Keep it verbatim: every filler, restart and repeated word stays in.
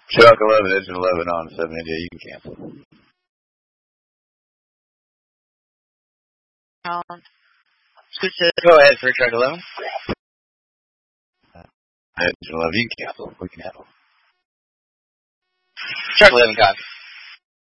Chuck eleven, Edge eleven on seven India. You can cancel. Um, Go ahead for Chuck eleven. Edge eleven, you can cancel. We can handle. Chuck eleven, guys.